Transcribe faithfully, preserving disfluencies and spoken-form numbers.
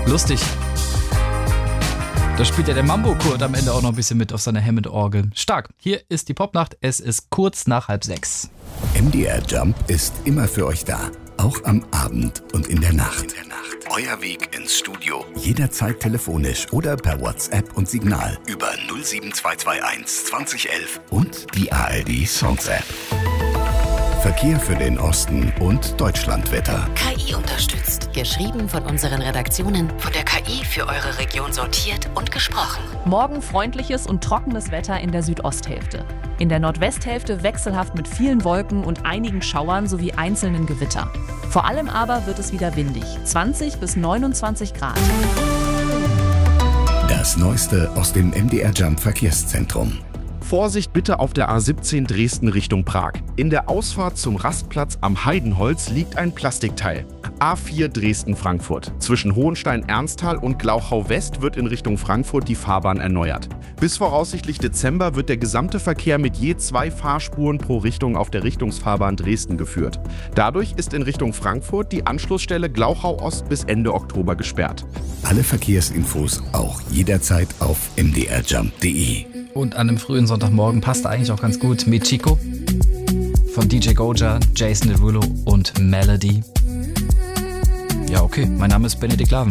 Lustig. Da spielt ja der Mambo-Kurt am Ende auch noch ein bisschen mit auf seiner Hammond-Orgel. Stark. Hier ist die Popnacht. Es ist kurz nach halb sechs. M D R Jump ist immer für euch da. Auch am Abend und in der Nacht. In der Nacht. Euer Weg ins Studio. Jederzeit telefonisch oder per WhatsApp und Signal. Über null sieben zwei zwei eins zwanzig elf und die A R D Songs App. Verkehr für den Osten und Deutschlandwetter. K I unterstützt. Geschrieben von unseren Redaktionen. Von der K I für eure Region sortiert und gesprochen. Morgen freundliches und trockenes Wetter in der Südosthälfte. In der Nordwesthälfte wechselhaft mit vielen Wolken und einigen Schauern sowie einzelnen Gewitter. Vor allem aber wird es wieder windig. zwanzig bis neunundzwanzig Grad. Das Neueste aus dem M D R Jump Verkehrszentrum. Vorsicht bitte auf der A siebzehn Dresden Richtung Prag. In der Ausfahrt zum Rastplatz am Heidenholz liegt ein Plastikteil. A vier Dresden-Frankfurt. Zwischen Hohenstein-Ernsthal und Glauchau-West wird in Richtung Frankfurt die Fahrbahn erneuert. Bis voraussichtlich Dezember wird der gesamte Verkehr mit je zwei Fahrspuren pro Richtung auf der Richtungsfahrbahn Dresden geführt. Dadurch ist in Richtung Frankfurt die Anschlussstelle Glauchau-Ost bis Ende Oktober gesperrt. Alle Verkehrsinfos auch jederzeit auf m d r jump punkt d e. Und an einem frühen Sonntagmorgen passt eigentlich auch ganz gut mit Chico von D J Goja, Jason Derulo und Melody. Ja, okay, mein Name ist Benedikt Laven.